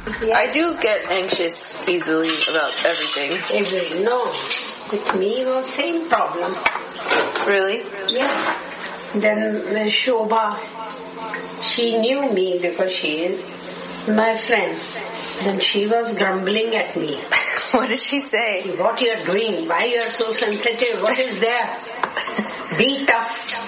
Yeah. I do get anxious easily about everything. No, with me was same problem. Really? Yeah. Then Shobha, she knew me because she is my friend. Then she was grumbling at me. What did she say? What you are doing? Why you are so sensitive? What is there? Be tough.